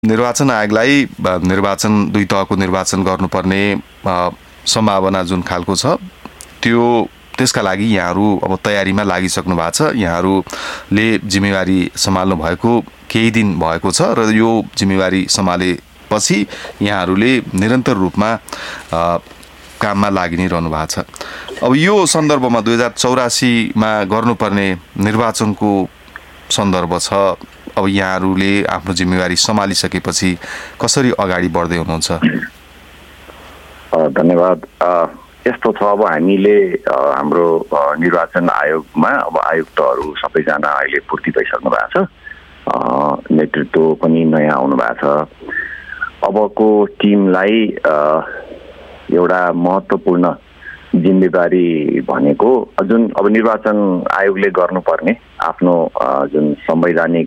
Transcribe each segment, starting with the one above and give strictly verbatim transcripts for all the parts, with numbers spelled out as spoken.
निर्वाचन आयोगलाई निर्वाचन दुई तहको निर्वाचन गर्नुपर्ने सम्भावना जुन खालको छ त्यो त्यसका लागि यहाँहरू अब तयारीमा लागिसक्नु भएको छ। यहाँहरूले जिम्मेवारी सम्हाल्नु भएको केही दिन भएको छ र यो जिम्मेवारी सम्हालेपछि यहाँहरूले निरन्तर रूपमा काममा लागि नै रहनु भएको छ। अब यो सन्दर्भमा दुई हजार चौरासीमा गर्नुपर्ने निर्वाचनको सन्दर्भ छ। अब यहाँहरूले आफ्नो जिम्मेवारी सम्हालिसकेपछि कसरी अगाडि बढ्दै हुनुहुन्छ? धन्यवाद। यस्तो छ, अब हामीले हाम्रो निर्वाचन आयोगमा अब आयुक्तहरू सबैजना अहिले पूर्ति भइसक्नु भएको छ। नेतृत्व पनि नयाँ आउनु भएको छ। अबको टिमलाई एउटा महत्त्वपूर्ण जिम्मेवारी भनेको जुन अब निर्वाचन आयोगले गर्नुपर्ने आफ्नो जुन संवैधानिक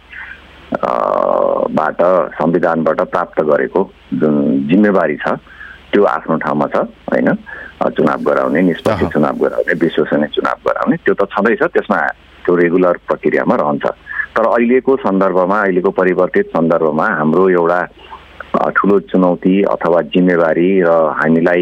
बाट संविधानबाट प्राप्त गरेको जुन जिम्मेवारी छ त्यो आफ्नो ठाउँमा छ हैन। चुनाव गराउने, निष्पक्ष चुनाव गराउने, विश्वसनीय चुनाव गराउने त्यो त छँदैछ, त्यसमा त्यो रेगुलर प्रक्रियामा रहन्छ। तर अहिलेको सन्दर्भमा, अहिलेको परिवर्तित सन्दर्भमा हाम्रो एउटा ठुलो चुनौती अथवा जिम्मेवारी र हामीलाई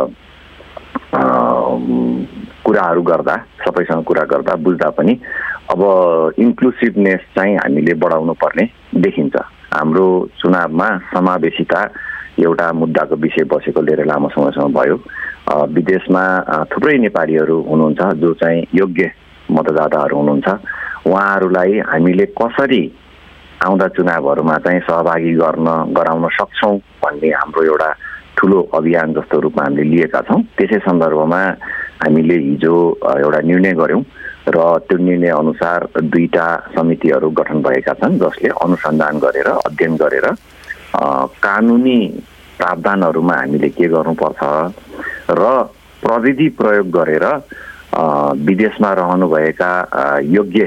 कुराहरू गर्दा, सबैसँग कुरा गर्दा बुझ्दा पनि अब इन्क्लुसिभनेस चाहिँ हामीले बढाउनु पर्ने देखिन्छ। हाम्रो चुनावमा समावेशिता एउटा मुद्दाको विषय बसेको लिएर लामो समयसम्म भयो। विदेशमा थुप्रै नेपालीहरू हुनुहुन्छ जो चाहिँ योग्य मतदाताहरू हुनुहुन्छ। उहाँहरूलाई हामीले कसरी आउँदा चुनावहरूमा चाहिँ सहभागी गर्न गराउन सक्छौँ भन्ने हाम्रो एउटा ठुलो अभियान जस्तो रूपमा हामीले लिएका छौँ। त्यसै सन्दर्भमा हामीले हिजो एउटा निर्णय गऱ्यौँ र त्यो निर्णय अनुसार दुईटा समितिहरू गठन भएका छन् जसले अनुसन्धान गरेर, अध्ययन गरेर कानुनी प्रावधानहरूमा हामीले के गर्नुपर्छ र प्रविधि प्रयोग गरेर विदेशमा रहनुभएका योग्य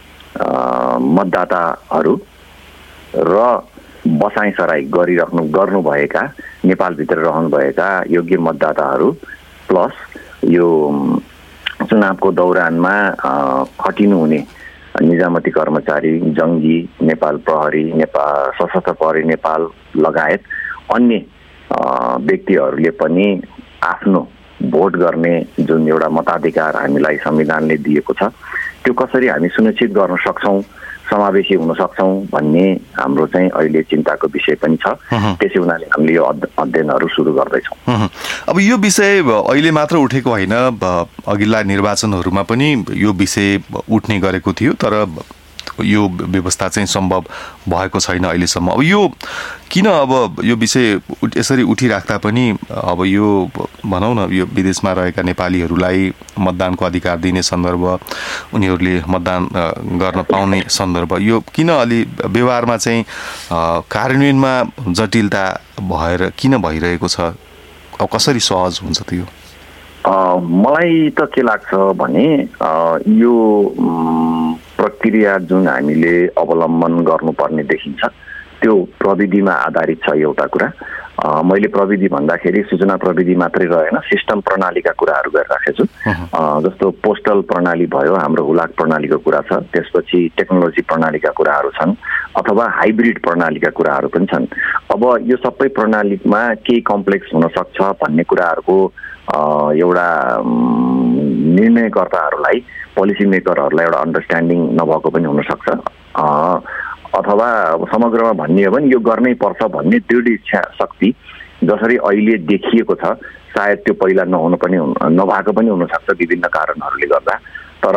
मतदाताहरू र बसाइसराई गरिराख्नु गर्नुभएका नेपालभित्र रहनुभएका योग्य मतदाताहरू प्लस यो चुनावको दौरानमा खटिनु हुने निजामती कर्मचारी, जङ्गी, नेपाल प्रहरी, नेपाल सशस्त्र प्रहरी नेपाल लगायत अन्य व्यक्तिहरूले पनि आफ्नो भोट गर्ने जुन एउटा मताधिकार हामीलाई संविधानले दिएको छ त्यो कसरी हामी सुनिश्चित गर्न सक्छौँ, समावेशी हुन सक्छौँ भन्ने हाम्रो चाहिँ अहिले चिन्ताको विषय पनि छ। त्यसै हुनाले हामीले यो अध्ययनहरू सुरु गर्दैछौँ। अब यो विषय अहिले मात्र उठेको होइन, अघिल्ला निर्वाचनहरूमा पनि यो विषय उठ्ने गरेको थियो, तर यो व्यवस्था चाहिँ सम्भव भएको छैन अहिलेसम्म। अब यो किन अब यो विषय यसरी उठिराख्दा पनि अब यो भनौँ न यो विदेशमा रहेका नेपालीहरूलाई मतदानको अधिकार दिने सन्दर्भ, उनीहरूले मतदान गर्न पाउने सन्दर्भ, यो किन अलि व्यवहारमा चाहिँ कार्यान्वयनमा जटिलता भएर किन भइरहेको छ? अब कसरी सहज हुन्छ त्यो? मलाई त के लाग्छ भने यो प्रक्रिया जुन हामीले अवलम्बन गर्नुपर्ने देखिन्छ त्यो प्रविधिमा आधारित छ। एउटा कुरा मैले प्रविधि भन्दाखेरि सूचना प्रविधि मात्रै रहेन, सिस्टम प्रणालीका कुराहरू गरिराखेको छु। जस्तो पोस्टल प्रणाली भयो, हाम्रो हुलाक प्रणालीको कुरा छ, त्यसपछि टेक्नोलोजी प्रणालीका कुराहरू छन् अथवा हाइब्रिड प्रणालीका कुराहरू पनि छन्। अब यो सबै प्रणालीमा केही कम्प्लेक्स हुन सक्छ भन्ने कुराहरूको एउटा निर्णयकर्ताहरूलाई, पोलिसी मेकरहरूलाई एउटा अन्डरस्ट्यान्डिङ नभएको पनि हुनसक्छ अथवा समग्रमा भन्ने हो भने यो गर्नै पर्छ भन्ने दृढ इच्छा शक्ति जसरी अहिले देखिएको छ सायद त्यो पहिला नहुनु पनि नभएको पनि हुनसक्छ विभिन्न कारणहरूले गर्दा। तर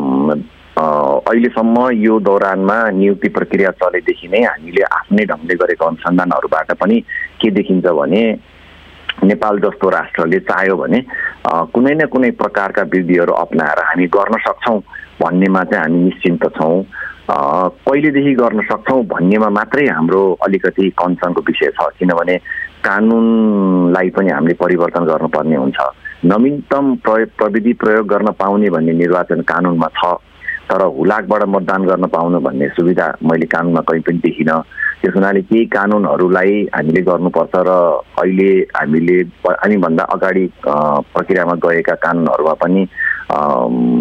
अहिलेसम्म यो दौरानमा नियुक्ति प्रक्रिया चलेदेखि नै हामीले आफ्नै ढङ्गले गरेको अनुसन्धानहरूबाट पनि के देखिन्छ भने नेपाल जस्तो राष्ट्रले चाह्यो भने कुनै न कुनै प्रकारका विधिहरू अपनाएर हामी गर्न सक्छौँ भन्नेमा चाहिँ हामी निश्चिन्त छौँ। कहिलेदेखि गर्न सक्छौँ भन्नेमा मात्रै हाम्रो अलिकति कन्सर्नको विषय छ, किनभने कानुनलाई पनि हामीले परिवर्तन गर्नुपर्ने हुन्छ। नवीनतम प्रयोग प्रविधि प्रयोग गर्न पाउने भन्ने निर्वाचन कानुनमा छ, तर हुलाकबाट मतदान गर्न पाउनु भन्ने सुविधा मैले कानुनमा कहीँ पनि देखिनँ। त्यस हुनाले केही कानुनहरूलाई हामीले गर्नुपर्छ र अहिले हामीले हामीभन्दा अगाडि प्रक्रियामा गएका कानुनहरूमा पनि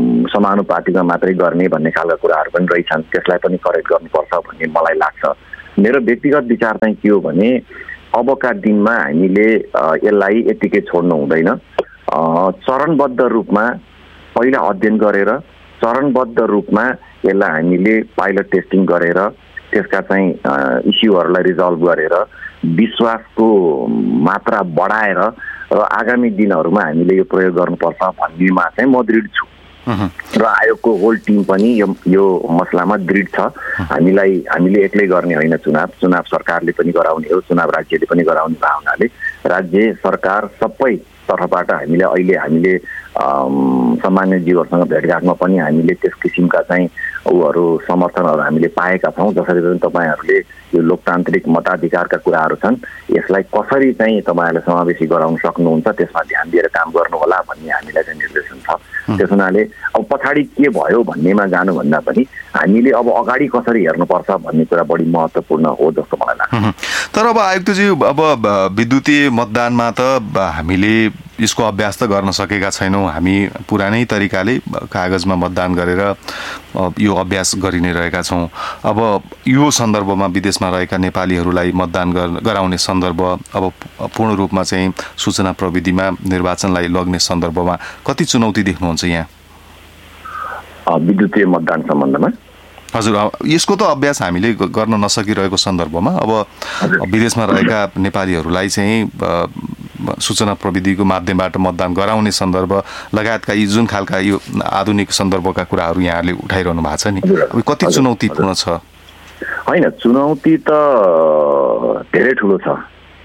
समानुपातिकमा मात्रै गर्ने भन्ने खालका कुराहरू पनि रहेछन्, त्यसलाई पनि करेक्ट गर्नुपर्छ भन्ने मलाई लाग्छ। मेरो व्यक्तिगत विचार चाहिँ के हो भने अबका दिनमा हामीले यसलाई यतिकै छोड्नु हुँदैन। चरणबद्ध रूपमा पहिला अध्ययन गरेर चरणबद्ध रूपमा यसलाई हामीले पाइलट टेस्टिङ गरेर त्यसका चाहिँ इस्युहरूलाई रिजल्भ गरेर विश्वासको मात्रा बढाएर र आगामी दिनहरूमा हामीले यो प्रयोग गर्नुपर्छ भन्नेमा चाहिँ म दृढ छु र आयोगको होल टिम पनि यो यो मसलामा दृढ छ। हामीलाई हामीले एक्लै गर्ने होइन, चुनाव चुनाव सरकारले पनि गराउने हो, चुनाव राज्यले पनि गराउने भावनाले राज्य सरकार सबै तर्फबाट हामीले अहिले हामीले सामान्य जीवहरूसँग भेटघाटमा पनि हामीले त्यस किसिमका चाहिँ उहरू समर्थनहरू हामीले पाएका छौँ। जसरी पनि तपाईँहरूले यो लोकतान्त्रिक मताधिकारका कुराहरू छन्, यसलाई कसरी चाहिँ तपाईँहरूले समावेशी गराउन सक्नुहुन्छ त्यसमा ध्यान दिएर काम गर्नुहोला भन्ने हामीलाई चाहिँ निर्देशन छ। त्यस हुनाले अब पछाडि के भयो भन्नेमा जानुभन्दा पनि हामीले अब अगाडि कसरी हेर्नुपर्छ भन्ने कुरा बढी महत्त्वपूर्ण हो जस्तो मलाई लाग्छ। तर अब आयुक्तजी, अब विद्युतीय मतदानमा त हामीले यसको अभ्यास त गर्न सकेका छैनौँ। हामी पुरानै तरिकाले कागजमा मतदान गरेर यो अभ्यास गरि नै रहेका छौँ। अब यो सन्दर्भमा विदेशमा रहेका नेपालीहरूलाई मतदान गराउने सन्दर्भ अब पूर्ण रूपमा चाहिँ सूचना प्रविधिमा निर्वाचनलाई लग्ने सन्दर्भमा कति चुनौती देख्नुहुन्छ यहाँ विद्युतीय मतदान सम्बन्धमा? हजुर, यसको त अभ्यास हामीले गर्न नसकिरहेको सन्दर्भमा अब विदेशमा रहेका नेपालीहरूलाई चाहिँ सूचना प्रविधिको माध्यमबाट मतदान गराउने सन्दर्भ लगायतका यी जुन खालका यो आधुनिक सन्दर्भका कुराहरू यहाँहरूले उठाइरहनु भएको छ नि, कति चुनौतीपूर्ण छ? होइन, चुनौती त धेरै ठुलो छ,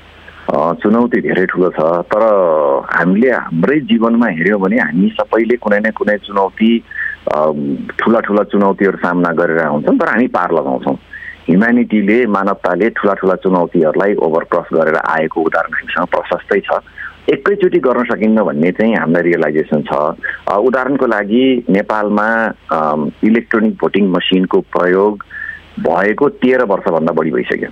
चुनौती धेरै ठुलो छ। तर हामीले हाम्रै जीवनमा हेऱ्यौँ भने हामी सबैले कुनै न कुनै चुनौती ठुला ठुला चुनौतीहरू सामना गरेर हुन्छन्, तर हामी पार लगाउँछौँ। ह्युम्यानिटीले मानवताले ठुला ठुला चुनौतीहरूलाई ओभरक्रस गरेर आएको उदाहरण हामीसँग प्रशस्तै छ। एकैचोटि गर्न सकिन्न भन्ने चाहिँ हामीलाई रियलाइजेसन छ। उदाहरणको लागि नेपालमा इलेक्ट्रोनिक भोटिङ मसिनको प्रयोग भएको तेह्र वर्षभन्दा बढी भइसक्यो।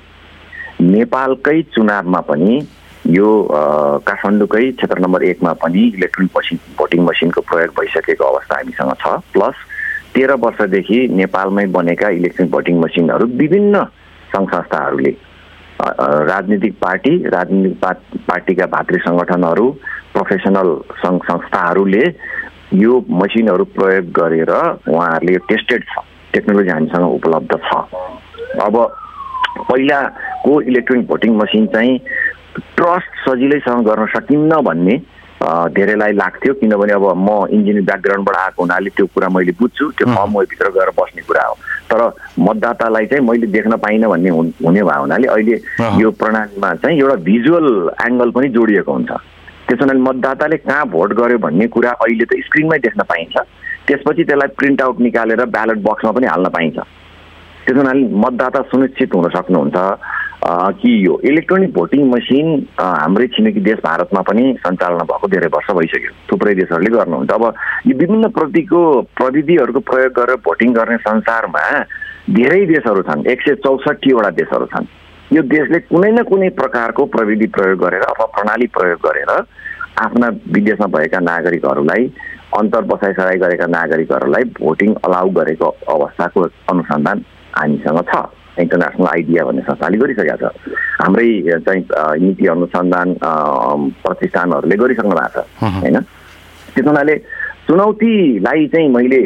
नेपालकै चुनावमा पनि यो काठमाडौँकै क्षेत्र नम्बर एकमा पनि इलेक्ट्रोनिक मसिन भोटिङ मसिनको प्रयोग भइसकेको अवस्था हामीसँग छ। प्लस तेह्र वर्षदेखि नेपालमै बनेका इलेक्ट्रोनिक भोटिङ मसिनहरू विभिन्न सङ्घ संस्थाहरूले, राजनीतिक पार्टी राजनीतिक पार्टीका भातृ सङ्गठनहरू, प्रोफेसनल सङ्घ संस्थाहरूले यो मसिनहरू प्रयोग गरेर उहाँहरूले यो टेस्टेड छ, टेक्नोलोजी हामीसँग उपलब्ध छ। अब पहिलाको इलेक्ट्रोनिक भोटिङ मसिन चाहिँ ट्रस्ट सजिलैसँग गर्न सकिन्न भन्ने धेरैलाई लाग्थ्यो, किनभने अब म इन्जिनियरिङ ब्याकग्राउन्डबाट आएको हुनाले त्यो कुरा मैले बुझ्छु, त्यो फर्मभित्र गएर बस्ने कुरा हो। तर मतदातालाई चाहिँ मैले देख्न पाइनँ भन्ने हुने भयो हुनाले अहिले यो प्रणालीमा चाहिँ एउटा भिजुअल एङ्गल पनि जोडिएको हुन्छ। त्यस हुनाले मतदाताले कहाँ भोट गर्यो भन्ने कुरा अहिले त स्क्रिनमै देख्न पाइन्छ, त्यसपछि त्यसलाई प्रिन्ट आउट निकालेर ब्यालेट बक्समा पनि हाल्न पाइन्छ। त्यस हुनाले मतदाता सुनिश्चित हुन सक्नुहुन्छ कि यो इलेक्ट्रोनिक भोटिङ मसिन हाम्रै छिमेकी देश भारतमा पनि सञ्चालन भएको धेरै वर्ष भइसक्यो, थुप्रै देशहरूले गर्नुहुन्छ। अब यो विभिन्न प्रविधिको प्रविधिहरूको प्रयोग गरेर भोटिङ गर्ने संसारमा धेरै देशहरू छन्, एक सय चौसठीवटा देशहरू छन्। यो देशले कुनै न कुनै प्रकारको प्रविधि प्रयोग गरेर अथवा प्रणाली प्रयोग गरेर आफ्ना विदेशमा भएका नागरिकहरूलाई, अन्तर बसाइसराई गरेका नागरिकहरूलाई भोटिङ अलाउ गरेको अवस्थाको अनुसन्धान हामीसँग छ। इन्टरनेसनल आइडिया भन्ने संस्थाले गरिसकेको छ, हाम्रै चाहिँ नीति अनुसन्धान प्रतिष्ठानहरूले गरिसक्नु भएको छ होइन। त्यस हुनाले चुनौतीलाई चाहिँ मैले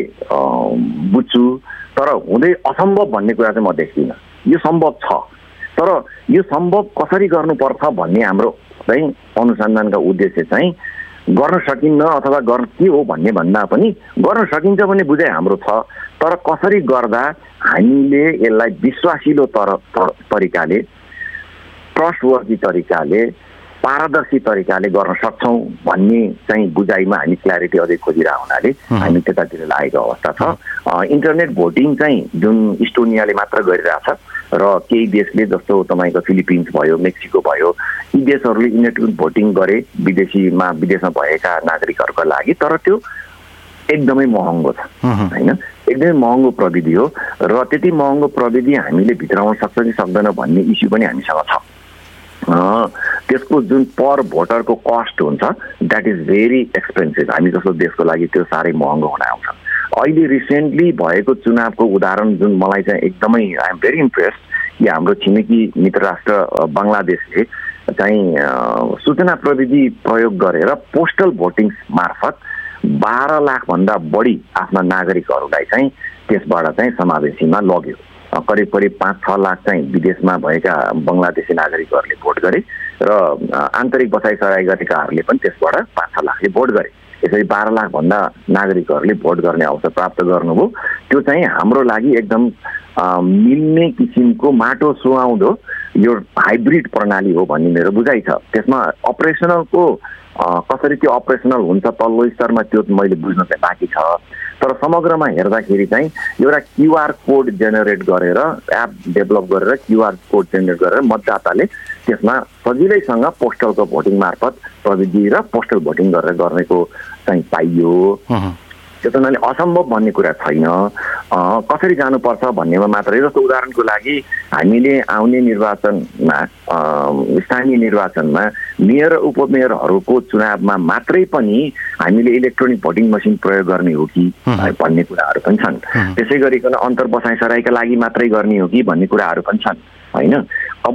बुझ्छु, तर हुँदै असम्भव भन्ने कुरा चाहिँ म देख्दिनँ। यो सम्भव छ, तर यो सम्भव कसरी गर्नुपर्छ भन्ने हाम्रो चाहिँ अनुसन्धानका उद्देश्य चाहिँ गर्न सकिन्न अथवा गर्न के हो भन्ने भन्दा पनि गर्न सकिन्छ भन्ने बुझाइ हाम्रो छ, तर कसरी गर्दा हामीले यसलाई विश्वासिलो तर तरिकाले, ट्रस्टवर्दी तरिकाले, पारदर्शी तरिकाले गर्न सक्छौँ भन्ने चाहिँ बुझाइमा हामी क्ल्यारिटी अझै खोजिरहेको हुनाले हामी त्यतातिर लागेको अवस्था छ। इन्टरनेट भोटिङ चाहिँ जुन इस्टोनियाले मात्र गरिरहेछ र केही देशले जस्तो तपाईँको फिलिपिन्स भयो, मेक्सिको भयो, यी देशहरूले इलेक्ट्रोनिक भोटिङ गरे विदेशीमा विदेशमा भएका नागरिकहरूका लागि, तर त्यो एकदमै महँगो छ होइन, एकदमै महँगो प्रविधि हो र त्यति महँगो प्रविधि हामीले भित्राउन सक्छ कि सक्दैन भन्ने इस्यु पनि हामीसँग छ। त्यसको जुन पर भोटरको कस्ट हुन्छ द्याट इज भेरी एक्सपेन्सिभ, हामी जस्तो देशको लागि त्यो साह्रै महँगो हुन आउँछ। अहिले रिसेन्टली भएको चुनावको उदाहरण जुन मलाई चाहिँ एकदमै आई एम भेरी इम्प्रेस्ड, या हाम्रो छिमेकी मित्र राष्ट्र बङ्गलादेशले चाहिँ सूचना प्रविधि प्रयोग गरेर पोस्टल भोटिङ मार्फत बाह्र लाख भन्दा बढी आफ्ना नागरिकहरूलाई चाहिँ त्यसबाट चाहिँ समावेशीमा लग्यो। करिब करिब पाँच छ लाख चाहिँ विदेशमा भएका बङ्गलादेशी नागरिकहरूले भोट गरे र आन्तरिक बसाइ सराई गरेकाहरूले पनि त्यसबाट पाँच छ लाखले भोट गरे। यसरी बाह्र लाख भन्दा नागरिकहरूले भोट गर्ने अवसर प्राप्त गर्नुभयो। त्यो चाहिँ हाम्रो लागि एकदम मिल्ने किसिमको माटो सुहाउँदो यो हाइब्रिड प्रणाली हो भन्ने मेरो बुझाइ छ। त्यसमा अपरेसनलको कसरी त्यो अपरेसनल हुन्छ तल्लो स्तरमा त्यो मैले बुझ्न चाहिँ बाँकी छ। तर समग्रमा हेर्दाखेरि चाहिँ एउटा क्युआर कोड जेनेरेट गरेर एप डेभलप गरेर क्युआर कोड जेनेरेट गरेर मतदाताले त्यसमा सजिलैसँग पोस्टलको भोटिङ मार्फत प्रविधि र पोस्टल भोटिङ गरेर गर्नेको चाहिँ पाइयो। त्यो त उनीहरूले असम्भव भन्ने कुरा छैन। कसरी जानुपर्छ भन्नेमा मात्रै। जस्तो उदाहरणको लागि हामीले आउने निर्वाचनमा स्थानीय निर्वाचनमा मेयर र उपमेयरहरूको चुनावमा मात्रै पनि हामीले इलेक्ट्रोनिक भोटिङ मसिन प्रयोग गर्ने हो कि भन्ने कुराहरू पनि छन्। त्यसै गरिकन अन्तर बसाइ सराईका लागि मात्रै गर्ने हो कि भन्ने कुराहरू पनि छन् होइन। अब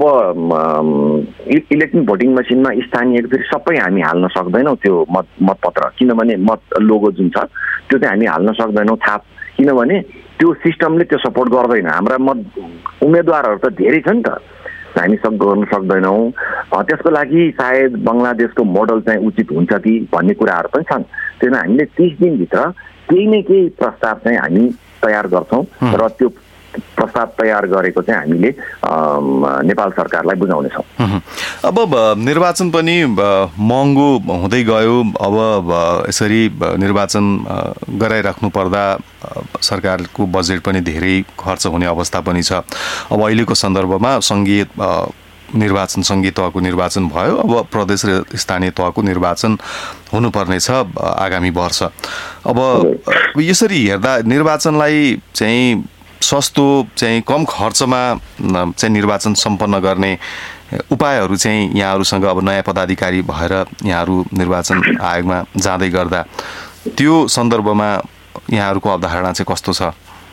इलेक्ट्रोनिक भोटिङ मसिनमा स्थानीयको फेरि सबै हामी हाल्न सक्दैनौँ त्यो मत मतपत्र, किनभने मत लोगो जुन छ त्यो चाहिँ हामी हाल्न सक्दैनौँ छाप, किनभने त्यो सिस्टमले त्यो सपोर्ट गर्दैन। हाम्रा मत उम्मेदवारहरू त धेरै छ नि त, हामी सब गर्न सक्दैनौँ। त्यसको लागि सायद बङ्गलादेशको मोडल चाहिँ उचित हुन्छ कि भन्ने कुराहरू पनि छन्। त्यसमा हामीले तिस दिनभित्र केही न केही प्रस्ताव चाहिँ हामी तयार गर्छौँ र त्यो प्रस्ताव तयार गरेको चाहिँ हामीले नेपाल सरकारलाई बुझाउनेछौँ। अब निर्वाचन पनि महँगो हुँदै गयो। अब यसरी निर्वाचन गराइराख्नु पर्दा सरकारको बजेट पनि धेरै खर्च हुने अवस्था पनि छ। अब अहिलेको सन्दर्भमा सङ्घीय निर्वाचन सङ्घीय तहको निर्वाचन भयो, अब प्रदेश र स्थानीय तहको निर्वाचन हुनुपर्नेछ आगामी वर्ष। अब यसरी हेर्दा निर्वाचनलाई चाहिँ सस्तो चाहिँ कम खर्चमा चाहिँ निर्वाचन सम्पन्न गर्ने उपायहरू चाहिँ यहाँहरूसँग अब नयाँ पदाधिकारी भएर यहाँहरू निर्वाचन आयोगमा जाँदै गर्दा त्यो सन्दर्भमा यहाँहरूको अवधारणा चाहिँ कस्तो छ?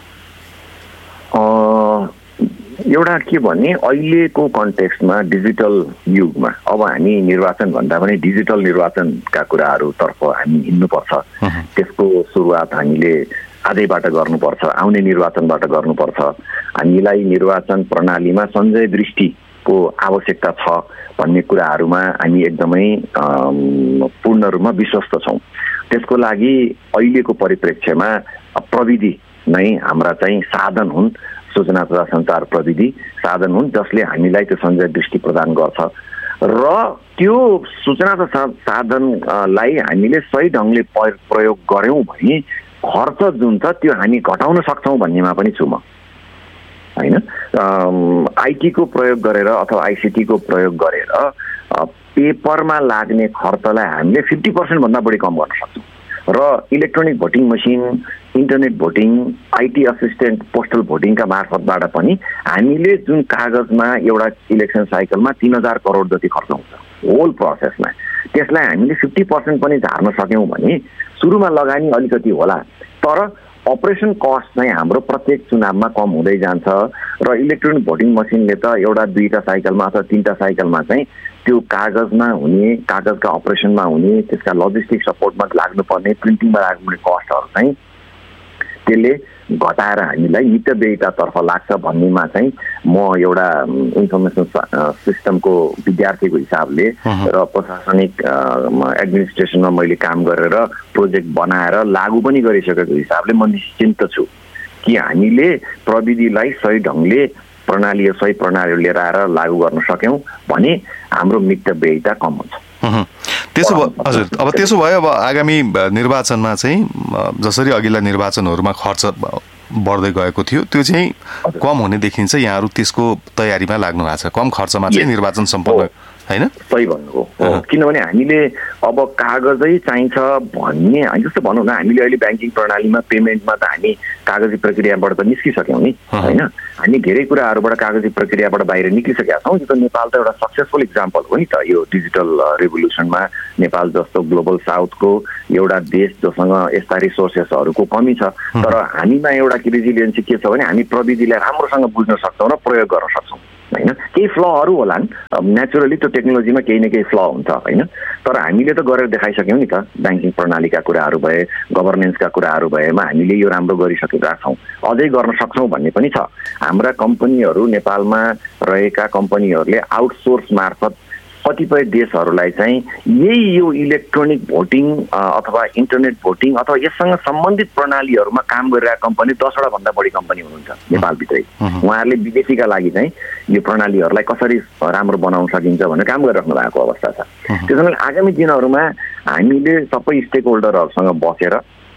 एउटा के भने अहिलेको कन्टेक्स्टमा डिजिटल युगमा अब हामी निर्वाचन भन्दा पनि डिजिटल निर्वाचनका कुराहरूतर्फ हामी हिँड्नुपर्छ। त्यसको सुरुवात हामीले आजैबाट गर्नुपर्छ, आउने निर्वाचनबाट गर्नुपर्छ। हामीलाई निर्वाचन प्रणालीमा सञ्जय दृष्टिको आवश्यकता छ भन्ने कुराहरूमा हामी एकदमै पूर्ण रूपमा विश्वस्त छौँ। त्यसको लागि अहिलेको परिप्रेक्ष्यमा प्रविधि नै हाम्रा चाहिँ साधन हुन्, सूचना तथा सञ्चार प्रविधि साधन हुन् जसले हामीलाई त्यो सञ्जय दृष्टि प्रदान गर्छ र त्यो सूचना तथा साधनलाई हामीले सही ढङ्गले प्रयोग गऱ्यौँ भने खर्च जुन छ त्यो हामी घटाउन सक्छौँ भन्नेमा पनि छु म होइन। आइटीको प्रयोग गरेर अथवा आइसिटीको प्रयोग गरेर पेपरमा लाग्ने खर्चलाई हामीले फिफ्टी पर्सेन्टभन्दा बढी कम गर्न सक्छौँ र electronic voting machine, internet voting, IT assistant postal भोटिङका मार्फतबाट पनि हामीले जुन कागजमा एउटा इलेक्सन साइकलमा तीन हजार करोड जति खर्च हुन्छ होल प्रोसेसमा, त्यसलाई हामीले फिफ्टी पर्सेन्ट पनि झार्न सक्यौँ भने सुरुमा लगानी अलिकति होला तर अपरेसन कस्ट चाहिँ हाम्रो प्रत्येक चुनावमा कम हुँदै जान्छ र इलेक्ट्रोनिक भोटिङ मसिनले त एउटा दुईवटा साइकलमा अथवा तिनवटा साइकलमा चाहिँ त्यो कागजमा हुने कागजका अपरेसनमा हुने त्यसका लजिस्टिक सपोर्टमा लाग्नुपर्ने प्रिन्टिङमा लाग्ने कस्टहरू चाहिँ त्यसले घटाएर हामीलाई मितव्ययितातर्फ लाग्छ भन्नेमा चाहिँ म एउटा इन्फर्मेसन सिस्टमको विद्यार्थीको हिसाबले र प्रशासनिक एडमिनिस्ट्रेसनमा मैले काम गरेर प्रोजेक्ट बनाएर लागू पनि गरिसकेको हिसाबले म निश्चिन्त छु कि हामीले प्रविधिलाई सही ढङ्गले प्रणाली सही प्रणालीहरू लिएर आएर लागू गर्न सक्यौँ भने हाम्रो मितव्ययिता कम हुन्छ। त्यसो भयो हजुर। अब त्यसो भयो अब आगामी निर्वाचनमा चाहिँ जसरी अघिल्ला निर्वाचनहरूमा खर्च बढ्दै गएको थियो त्यो चाहिँ कम हुने देखिन्छ। यहाँहरू त्यसको तयारीमा लाग्नु भएको छ, कम खर्चमा चाहिँ निर्वाचन सम्पन्न होइन? सही भन्नुभयो। किनभने हामीले अब कागजै चाहिन्छ भन्ने, जस्तो भनौँ न, हामीले अहिले ब्याङ्किङ प्रणालीमा पेमेन्टमा त हामी कागजी प्रक्रियाबाट त निस्किसक्यौँ नि, होइन? हामी धेरै कुराहरूबाट कागजी प्रक्रियाबाट बाहिर निक्लिसकेका छौँ। यो त नेपाल त एउटा सक्सेसफुल इक्जाम्पल हो नि त यो डिजिटल रेभोल्युसनमा। नेपाल जस्तो ग्लोबल साउथको एउटा देश जोसँग यस्ता रिसोर्सेसहरूको कमी छ, तर हामीमा एउटा रेजिलियन्सी के छ भने हामी प्रविधिलाई राम्रोसँग बुझ्न सक्छौँ र प्रयोग गर्न सक्छौँ, होइन? केही फ्लहरू होलान्, नेचुरली त्यो टेक्नोलोजीमा केही न केही फ्ल हुन्छ, होइन? तर हामीले त गरेर देखाइसक्यौँ नि त। ब्याङ्किङ प्रणालीका कुराहरू भए, गभर्नेन्सका कुराहरू भएमा हामीले यो राम्रो गरिसकेका छौँ, अझै गर्न सक्छौँ भन्ने पनि छ। हाम्रा कम्पनीहरू, नेपालमा रहेका कम्पनीहरूले आउटसोर्स मार्फत कतिपय देशहरूलाई चाहिँ यही यो इलेक्ट्रोनिक भोटिङ अथवा इन्टरनेट भोटिङ अथवा यससँग सम्बन्धित प्रणालीहरूमा काम गरिरहेका कम्पनी दसवटा भन्दा बढी कम्पनी हुनुहुन्छ नेपालभित्रै। उहाँहरूले विदेशीका लागि चाहिँ यो प्रणालीहरूलाई कसरी राम्रो बनाउन सकिन्छ भनेर काम गरिराख्नु भएको अवस्था छ। त्यसो भने आगामी दिनहरूमा हामीले सबै स्टेक होल्डरहरूसँग बसेर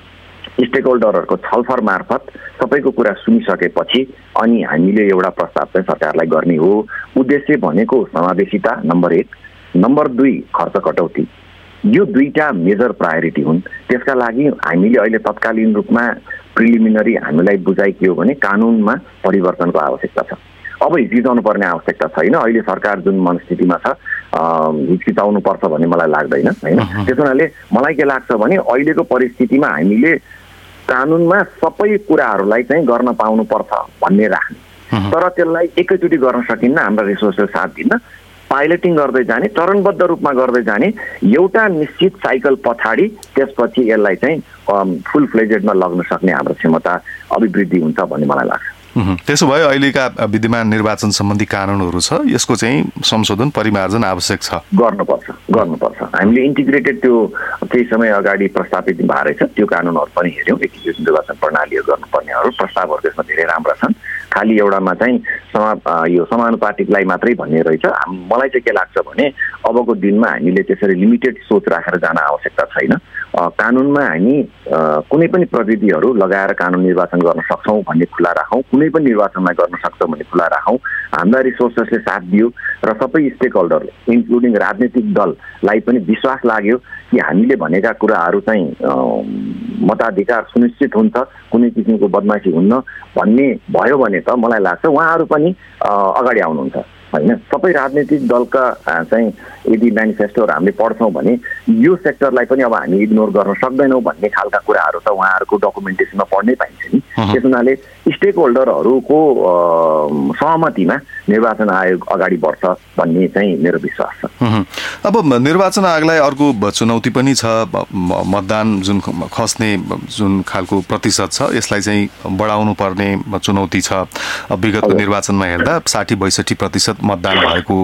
स्टेक होल्डरहरूको छलफल मार्फत सबैको कुरा सुनिसकेपछि अनि हामीले एउटा प्रस्ताव चाहिँ सरकारलाई गर्ने हो। उद्देश्य भनेको समावेशिता नम्बर एक, नम्बर दुई खर्च कटौती। यो दुईटा मेजर प्रायोरिटी हुन्। त्यसका लागि हामीले अहिले तत्कालीन रूपमा प्रिलिमिनरी हामीलाई बुझाइ के हो भने कानुनमा परिवर्तनको आवश्यकता छ। अब हिचकिचाउनु पर्ने आवश्यकता छैन। अहिले सरकार जुन मनस्थितिमा छ हिचकिचाउनु पर्छ भन्ने मलाई लाग्दैन, होइन? त्यस हुनाले मलाई के लाग्छ भने अहिलेको परिस्थितिमा हामीले कानुनमा सबै कुराहरूलाई चाहिँ गर्न पाउनुपर्छ भन्ने राख्ने, तर त्यसलाई एकैचोटि गर्न सकिन्न। हाम्रा रिसोर्सेस साथ दिन पाइलटिङ गर्दै जाने, चरणबद्ध रूपमा गर्दै जाने, एउटा निश्चित साइकल पछाडि त्यसपछि यसलाई चाहिँ फुल फ्लेजेडमा लग्न सक्ने हाम्रो क्षमता अभिवृद्धि हुन्छ भन्ने मलाई लाग्छ। त्यसो भए अहिलेका विद्यमान निर्वाचन सम्बन्धी कानुनहरू छ, यसको चाहिँ संशोधन परिमार्जन आवश्यक छ। गर्नुपर्छ गर्नुपर्छ हामीले इन्टिग्रेटेड त्यो केही समय अगाडि प्रस्तावित भएर छ त्यो कानुनहरू पनि हेऱ्यौँ। एकीकृत निर्वाचन प्रणालीहरू गर्नुपर्नेहरू प्रस्तावहरू त्यसमा धेरै राम्रा छन्। खालि एउटामा चाहिँ समा यो समानुपातिकलाई मात्रै भन्ने रहेछ। मलाई चाहिँ के लाग्छ भने अबको दिनमा हामीले त्यसरी लिमिटेड सोच राखेर जान आवश्यकता छैन। कानुनमा हामी कुनै पनि प्रविधिहरू लगाएर कानुन निर्वाचन गर्न सक्छौँ भन्ने खुला राखौँ, कुनै पनि निर्वाचनमा गर्न सक्छौँ भन्ने खुला राखौँ। हाम्रा रिसोर्सेसले साथ दियो र सबै स्टेक होल्डरले इन्क्लुडिङ राजनीतिक दललाई पनि विश्वास लाग्यो कि हामीले भनेका कुराहरू चाहिँ मताधिकार सुनिश्चित हुन्छ, कुनै किसिमको बदमासी हुन्न भन्ने भयो भने त मलाई लाग्छ उहाँहरू पनि अगाडि आउनुहुन्छ, होइन? सबै राजनीतिक दलका चाहिँ यदि म्यानिफेस्टोहरू हामीले पढ्छौँ भने यो सेक्टरलाई पनि अब हामी इग्नोर गर्न सक्दैनौँ भन्ने खालका कुराहरू त उहाँहरूको डकुमेन्टेसनमा पढ्नै पाइन्छ नि। त्यस हुनाले स्टेक होल्डरहरूको सहमतिमा निर्वाचन आयोग अगाडि बढ्छ भन्ने चाहिँ मेरो विश्वास छ। अब निर्वाचन आयोगलाई अर्को चुनौती पनि छ। मतदान जुन खस्ने जुन खालको प्रतिशत छ यसलाई चाहिँ बढाउनु पर्ने चुनौती छ। विगतको निर्वाचनमा हेर्दा साठी बैसठी प्रतिशत मतदान भएको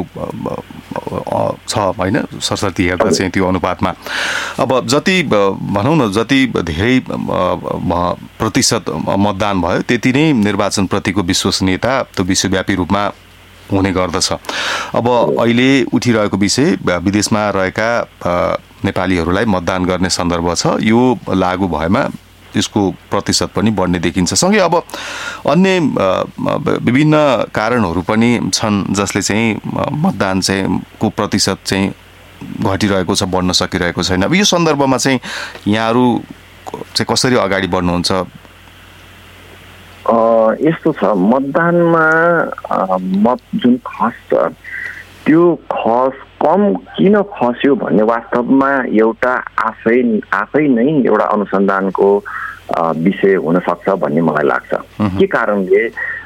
छ, होइन? सरसर्ती हेर्दा चाहिँ त्यो अनुपातमा अब जति भनौँ न जति धेरै प्रतिशत मतदान भयो त्यति नै निर्वाचनप्रतिको विश्वसनीयता त्यो विश्वव्यापी रूपमा हुने गर्दछ। अब अहिले उठिरहेको विषय विदेशमा रहेका नेपालीहरूलाई मतदान गर्ने सन्दर्भ छ। यो लागू भएमा यसको प्रतिशत पनि बढ्ने देखिन्छ। सँगै अब अन्य विभिन्न कारणहरू पनि छन् जसले चाहिँ मतदान चाहिँ को प्रतिशत चाहिँ घटिरहेको छ, बढ्न सकिरहेको छैन। अब यो सन्दर्भमा चाहिँ यहाँहरू चाहिँ कसरी अगाडि बढ्नुहुन्छ? यस्तो छ, मतदानमा मत जुन खस्छ त्यो खस कम किन खस्यो भन्ने वास्तवमा एउटा आफै आफै नै एउटा अनुसन्धानको विषय हुन सक्छ भन्ने मलाई लाग्छ। के कारणले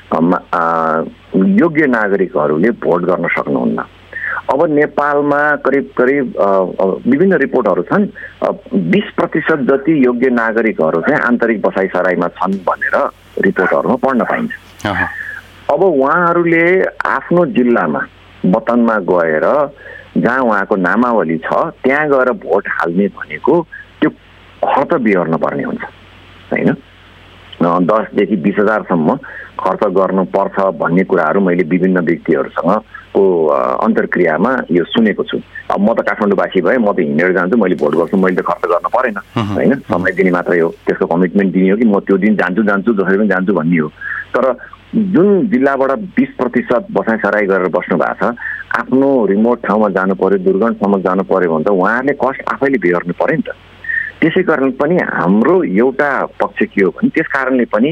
योग्य नागरिकहरूले भोट गर्न सक्नुहुन्न। अब नेपालमा करिब करिब विभिन्न रिपोर्टहरू छन्, बीस प्रतिशत जति योग्य नागरिकहरू चाहिँ आन्तरिक बसाइसराईमा छन् भनेर रिपोर्टहरूमा पढ्न पाइन्छ। अब उहाँहरूले आफ्नो जिल्लामा वतनमा गएर जहाँ उहाँको नामावली छ त्यहाँ गएर भोट हाल्ने भनेको त्यो खर्च बिहोर्न पर्ने हुन्छ, होइन? दसदेखि बिस हजारसम्म खर्च गर्नुपर्छ भन्ने कुराहरू मैले विभिन्न व्यक्तिहरूसँगको अन्तर्क्रियामा यो सुनेको छु। अब म त काठमाडौँवासी भए म त हिँडेर जान्छु, मैले भोट गर्छु, मैले त खर्च गर्न परेन, होइन? समय दिने मात्रै हो, त्यसको कमिटमेन्ट दिने हो कि म त्यो दिन जान्छु जान्छु जसरी पनि जान्छु भन्ने हो। तर जुन जिल्लाबाट बिस प्रतिशत बसाइसराई गरेर बस्नु भएको छ, आफ्नो रिमोट ठाउँमा जानु पर्यो, दुर्गमसम्म जानु पर्यो भने त उहाँहरूले कस्ट आफैले बिहोर्नु पर्यो नि त। त्यसै कारण पनि हाम्रो एउटा पक्ष के हो भने त्यस कारणले पनि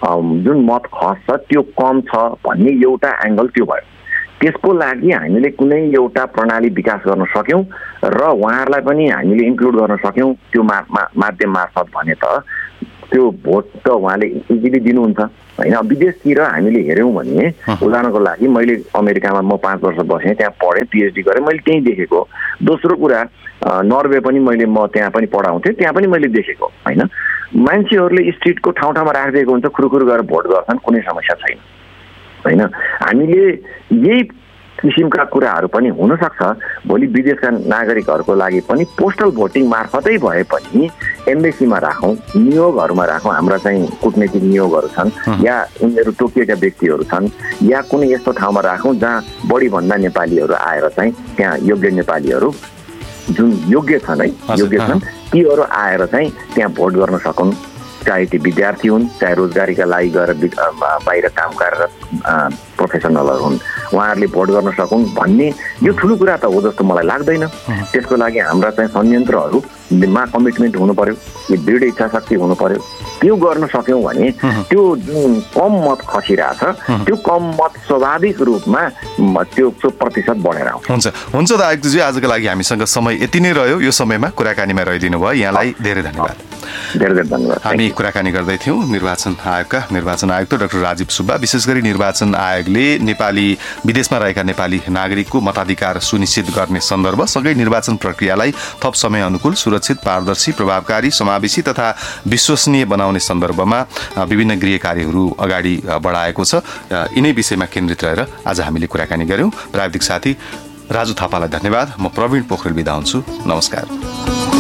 जुन मत खस छ त्यो कम छ भन्ने एउटा एङ्गल त्यो भयो। त्यसको लागि हामीले कुनै एउटा प्रणाली विकास गर्न सक्यौँ र उहाँहरूलाई पनि हामीले इन्क्लुड गर्न सक्यौँ त्यो मा माध्यम मार्फत भने त त्यो भोट त उहाँले इजिली दिनुहुन्छ होइन। विदेशतिर हामीले हेऱ्यौँ भने उदाहरणको लागि मैले अमेरिकामा म पाँच वर्ष बसेँ, त्यहाँ पढेँ, पिएचडी गरेँ, मैले त्यहीँ देखेको। दोस्रो कुरा नर्वे पनि मैले म त्यहाँ पनि पढाउँथेँ, त्यहाँ पनि मैले देखेको होइन। मान्छेहरूले स्ट्रिटको ठाउँ ठाउँमा राखिदिएको हुन्छ, खुरुखुरु गरेर भोट गर्छन्, कुनै समस्या छैन होइन। हामीले यही किसिमका कुराहरू पनि हुनसक्छ भोलि विदेशका नागरिकहरूको लागि पनि पोस्टल भोटिङ मार्फतै भए पनि एम्बेसीमा राखौँ, नियोगहरूमा राखौँ। हाम्रा चाहिँ कुटनीतिक नियोगहरू छन् या उनीहरू तोकिएका व्यक्तिहरू छन् या कुनै यस्तो ठाउँमा राखौँ जहाँ बढीभन्दा नेपालीहरू आएर चाहिँ त्यहाँ योग्य नेपालीहरू जुन योग्य छन् है योग्य छन् तीहरू आएर चाहिँ त्यहाँ भोट गर्न सकुन्, चाहे ती विद्यार्थी हुन्, चाहे रोजगारीका लागि गएर बाहिर काम गरेर प्रोफेसनलहरू हुन्, उहाँहरूले भोट गर्न सकुन् भन्ने यो ठुलो कुरा त हो जस्तो मलाई लाग्दैन। त्यसको लागि हाम्रा चाहिँ संयन्त्रहरूमा कमिटमेन्ट हुनु पर्यो, यो दृढ इच्छा शक्ति हुनु पर्यो। त्यो गर्न सक्यौँ भने त्यो जुन कम मत खसिरहेछ त्यो कम मत स्वाभाविक रूपमा त्यो प्रतिशत बढेर आउँछ। हुन्छ हुन्छ त आयुक्तजी, आजको लागि हामीसँग समय यति नै रह्यो। यो समयमा कुराकानीमा रहिदिनु भयो, यहाँलाई धेरै धन्यवाद। धेरै धेरै धन्यवाद। हामी कुराकानी गर्दै थियौँ निर्वाचन आयोगका निर्वाचन आयुक्त डाक्टर राजीव सुब्बा। विशेष गरी निर्वाचन आयोगले नेपाली विदेशमा रहेका नेपाली नागरिकको मताधिकार सुनिश्चित गर्ने सन्दर्भ सँगै निर्वाचन प्रक्रियालाई थप समय अनुकूल, सुरक्षित, पारदर्शी, प्रभावकारी, समावेशी तथा विश्वसनीय बनाउने सन्दर्भमा विभिन्न गृह कार्यहरू अगाडि बढाएको छ। यिनै विषयमा केन्द्रित रहेर आज हामीले कुराकानी गर्यौँ। प्राविधिक साथी राजु थापालाई धन्यवाद। म प्रवीण पोखरेल बिदा हुन्छु। नमस्कार।